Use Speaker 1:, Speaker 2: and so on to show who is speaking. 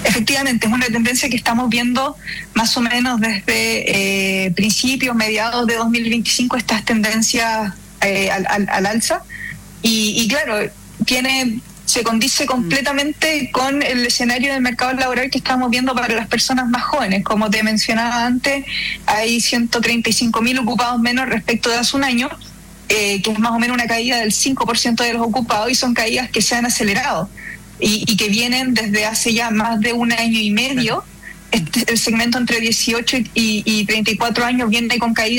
Speaker 1: Efectivamente, es una tendencia que estamos viendo más o menos desde principios, mediados de 2025, estas tendencias al alza. Y claro, se condice completamente con el escenario del mercado laboral que estamos viendo para las personas más jóvenes. Como te mencionaba antes, hay 135.000 ocupados menos respecto de hace un año, que es más o menos una caída del 5% de los ocupados, y son caídas que se han acelerado y que vienen desde hace ya más de un año y medio. El segmento entre 18 y 34 años viene con caídas